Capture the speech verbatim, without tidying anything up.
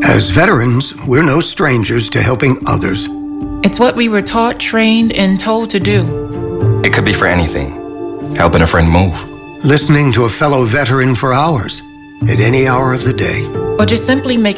As veterans, we're no strangers to helping others. It's what we were taught, trained, and told to do. It could be for anything. Helping a friend move. Listening to a fellow veteran for hours, at any hour of the day. Or just simply making